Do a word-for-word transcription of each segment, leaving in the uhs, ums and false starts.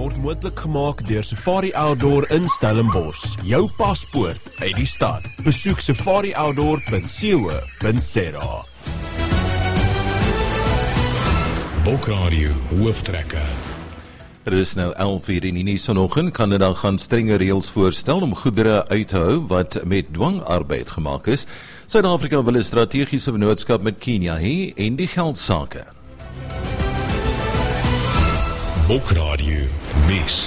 word moontlik gemaak deur Safari Outdoor in Stellenbosch. Jou paspoort uit die stad. Besoek safari outdoor punt co punt za. Bokradio hooftrekker. Er is nou elf uur in die nuus vanoggend. Kanada gaan strenge reëls voorstel om goedere uit te hou wat met dwangarbeid gemaak is. Suid-Afrika wil 'n strategiese vennootskap met Kenia hê en die geldsake. Bokradio nuus.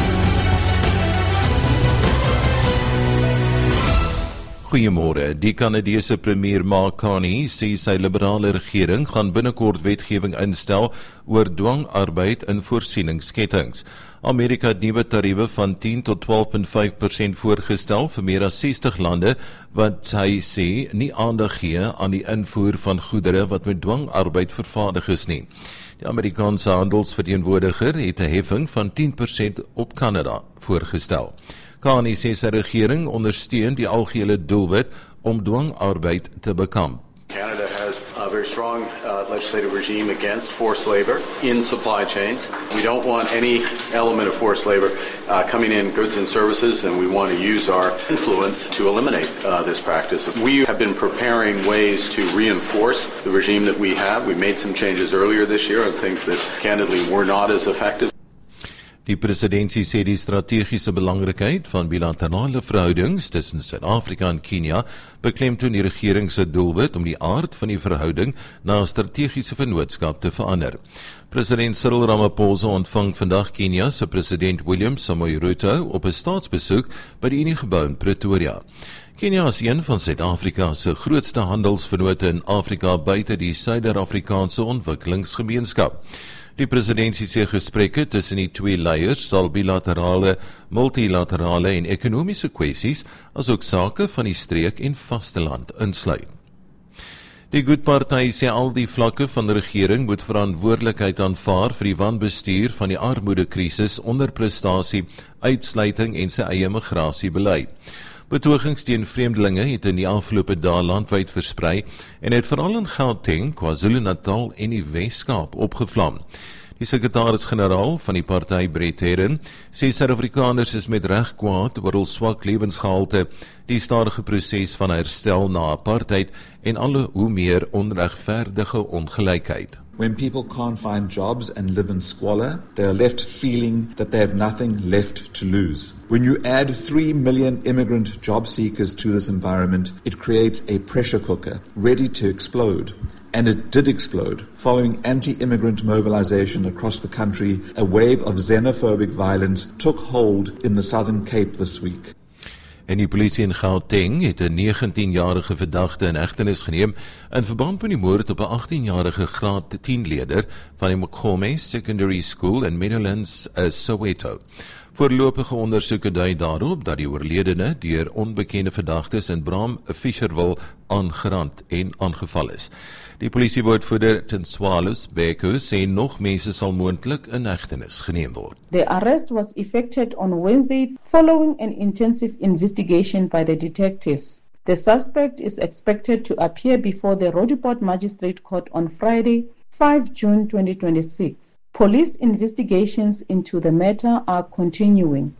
Goeiemôre. Die Kanadese premier Mark Carney sê sy liberale regering gaan binnekort wetgewing instel oor dwangarbeid in voorsieningskettings. Amerika het nuwe tariewe van tien tot twaalf komma vyf persent voorgestel vir meer as sestig lande wat hy sê nie aandag gee aan die invoer van goedere wat met dwangarbeid vervaardig is nie. Die Amerikaanse handelsverteenwoordiger het 'n heffing van tien persent op Kanada voorgestel. Carney sê sy regering ondersteun die algehele doelwit om dwangarbeid te bekamp. Canada has a very strong uh, legislative regime against forced labor in supply chains. We don't want any element of forced labor uh, coming in goods and services, and we want to use our influence to eliminate uh, this practice. We have been preparing ways to reinforce the regime that we have. We made some changes earlier this year on things that candidly were not as effective. Die presidentsie sê die strategiese belangrikheid van bilaterale verhoudings tussen Suid-Afrika en Kenia beklemtoon die regering se doelwit om die aard van die verhouding na 'n strategiese vennootskap te verander. President Cyril Ramaphosa ontvang vandag Kenia se president William Samoei Ruto op 'n staatsbesoek by die Uniegebou in Pretoria. Kenia is een van Suid-Afrika se grootste handelsvennote in Afrika buite die Suider-Afrikaanse Ontwikkelingsgemeenskap. Die presidentsie sê gesprekke tussen die twee leiers sal bilaterale, multilaterale en ekonomiese kwessies, asook sake van die streek en vasteland insluit. Die Good-party sê al die vlakke van die regering moet verantwoordelikheid aanvaar vir die wanbestuur van die armoedekrisis, onderprestasie, uitsluiting en sy eie migrasiebeleid. Betogings teen vreemdelinge het in die afgelope dae landwyd versprei en het veral in Gauteng, KwaZulu-Natal en die Wes-Kaap opgevlam. Die sekretaris-generaal van die party, Brett Herron, sê Suid-Afrikaners is met reg kwaad oor hul swak lewensgehalte, die stadige proses van herstel na apartheid en alle hoe meer onregverdige ongelykheid. When people can't find jobs and live in squalor, they are left feeling that they have nothing left to lose. When you add three million immigrant job seekers to this environment, it creates a pressure cooker ready to explode. And it did explode. Following anti-immigrant mobilization across the country, a wave of xenophobic violence took hold in the Southern Cape this week. En die polisie in Gauteng het 'n negentienjarige verdagte in hegtenis geneem in verband met die moord op 'n achttienjarige graad tien leerder van die Mokgome Secondary School in Meadowlands, uh, Soweto. Voorlopige ondersoeke dui daarop dat die oorledene deur onbekende verdagtes in Bram Fisherville aangerand en aangeval is. Die polisiewoordvoerder Tinswalus Beko sê nog mense sal moontlik in hegtenis geneem word. The arrest was effected on Wednesday following an intensive investigation by the detectives. The suspect is expected to appear before the Roodepoort Magistrate Court on Friday, the fifth of June twenty twenty-six. Police investigations into the matter are continuing.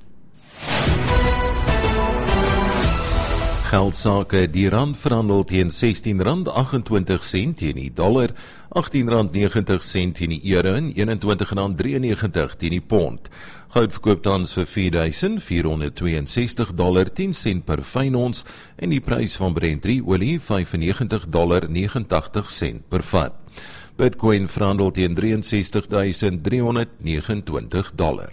Geldsake, die rand verhandel teen sestien rand agt-en-twintig sent teen die dollar, agttien rand negentig sent teen die euro en eenentwintig rand drie en negentig teen die pond. Goud verkoop tans vir vier duisend vier honderd twee en sestig dollar tien sent per fyn ons en die prys van Brent olie vyfennegentig dollar negentig sent per vat. Bitcoin verhandel teen drie en sestig duisend drie honderd negenentwintig dollar.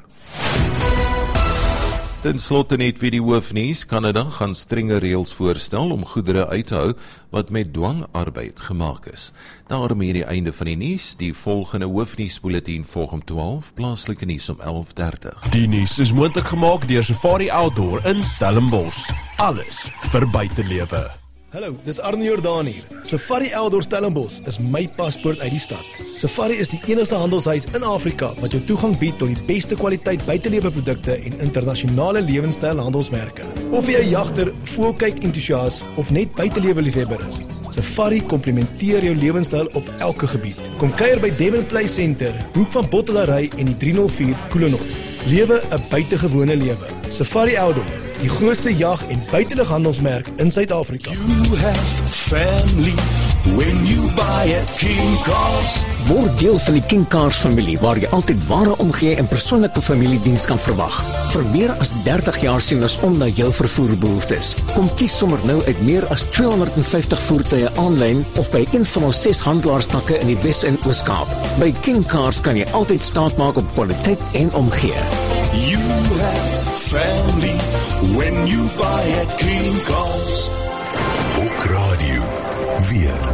Ten slotte net weer die hoofnuus. Kanada gaan strenge reëls voorstel om goedere uit te hou wat met dwangarbeid gemaak is. Daarmee die einde van die nuus. Die volgende hoofnuusbulletin volg om twaalf, plaaslike nuus om elf dertig. Die nuus is moontlik gemaak deur Safari Outdoor in Stellenbosch. Alles vir buitelewe. Hallo, dis Arnie Jordaan hier. Safari Outdoor Stellenbosch is my paspoort uit die stad. Safari is die enigste handelshuis in Afrika wat jou toegang bied tot die beste kwaliteit buiteleweprodukte en internasionale lewenstyl handelsmerke. Of jy 'n jagter, voëlkyk entoesias of net buitelewe liefhebber is, Safari komplementeer jou lewenstyl op elke gebied. Kom kuier by Devon Play Center, hoek van Bottelary en die driehonderd vier Koelenhof. Lewe 'n buitengewone lewe. Safari Outdoor, die grootste jag- en buitelughandelsmerk in Suid-Afrika. You have family when you buy a King Cars. Word deel van die King Cars familie, waar jy altyd ware omgee en persoonlike familiediens kan verwag. Vir meer as dertig jaar sien ons om na jou vervoerbehoeftes. Kom kies sommer nou uit meer as tweehonderdvyftig voertuie aanlyn of by een van ons ses handelaarstakke in die Wes- en Oos-Kaap. By King Cars kan jy altyd staat maak op kwaliteit en omgee. You have family when you buy a King Cars. Ook radio weer.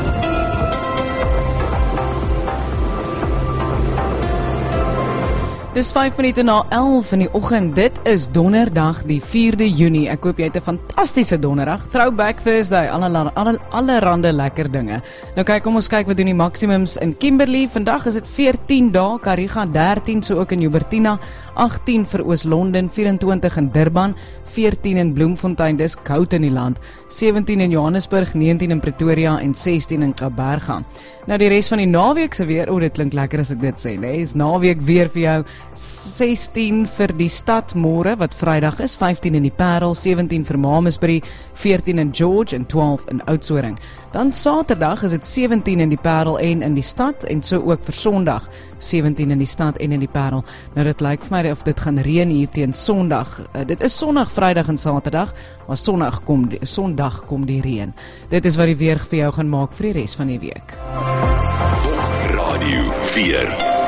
Dis vyf minute na elf in die oggend. Dit is donderdag die vierde Junie. Ek hoop jy het 'n fantastiese donderdag. Throwback Thursday, alle, alle, allerhande lekker dinge. Nou kyk, kom ons kyk wat doen die maksimums in Kimberley. Vandag is dit veertien dae, Kariga dertien, so ook in Joubertina, agttien vir Oos-London, vyf-en-twintig in Durban, veertien in Bloemfontein, dis koud in die land, sewentien in Johannesburg, negentien in Pretoria en sestien in Kaapberga. Nou die res van die naweek se weer, o dit klink lekker as ek dit sê, nee, is naweek weer vir jou, sestien vir die stad môre wat Vrydag is, vyftien in die Parel, sewentien vir Mamasbury, veertien in George en twaalf in Oudtshoorn. Dan Saterdag is dit sewentien in die Parel en in die stad en so ook vir Sondag, sewentien in die stad en in die Parel. Nou dit lyk vir my of dit gaan reën hier teen Sondag. Uh, dit is Sondag, Vrydag en Saterdag, maar Sondag kom die, Sondag kom die reën. Dit is wat die weer vir jou gaan maak vir die res van die week. Ook radio vier.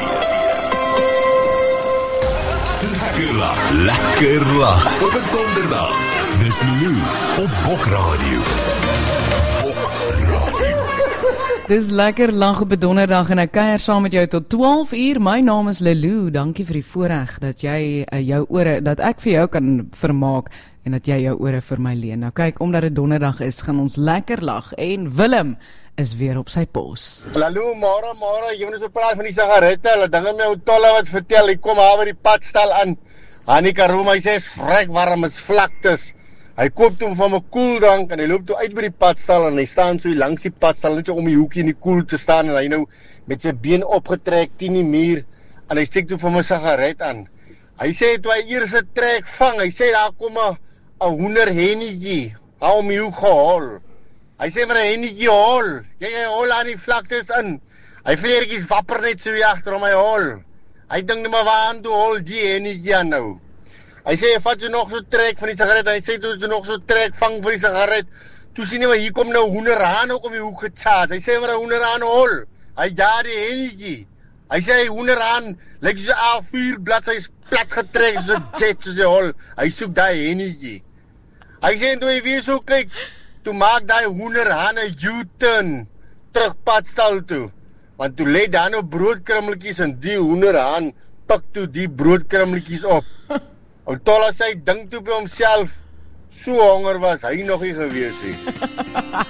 Lekker lag, lekker lag op 'n donderdag. Dis Lulu op Bok Radio. Bok Radio. Dis lekker lag op 'n donderdag en ek kuier saam met jou tot twaalf uur. My naam is Lulu. Dankie vir die voorreg dat jy uh, jou ore, dat ek vir jou kan vermaak en dat jy jou ore vir my leen. Nou kyk, omdat dit donderdag is, gaan ons lekker lag en Willem is weer op sy pos. Hallo, môre, môre, jy moet so praat van die sigarette, hulle dinge my ou tolle wat vertel, hy kom haar by die padstal aan. Annika Room, hy sê is vrek warm, is vlaktes. Hy koop toe van my koeldrank en hy loop toe uit by die padstal en hy staan so langs die padstal, net so om die hoekie in die koel te staan en hy nou met sy been opgetrek teen die muur en hy steek toe van my sigaret aan. Hy sê toe hy eers 'n trek vang, hy sê daar kom 'n 'n hoender hennetjie, hou hom hier gehol. Hy sê maar 'n hennetjie hol. Jy jy hol aan die vlaktes in. Hy vleertjies wapper net so hier agter hom hy hol. Hy dink net maar waar toe hol die hennetjie aan nou. Hy sê vat jy nog so trek van die sigaret. Hy sê toe jy nog so trek vang vir die sigaret. Toe sien jy maar hier kom nou hoenderhaan ook om die hoek gechas. Hy sê maar 'n hoenderhaan hol. Hy ja die hennetjie. Hy sê hy hoenderhaan lyk so 'n A vier bladsy plat getrek so jet soos hy hol. Hy soek daai hennetjie. Hy sê toe hy weer so kyk, toe maak daai hoenderhaan 'n U-turn terug padstal toe. Want toe lê daar nou broodkrummeltjies en die hoenderhaan pik toe die broodkrummeltjies op. Ou Tolla sê hy dink toe by homself, so honger was hy nog nie gewees nie.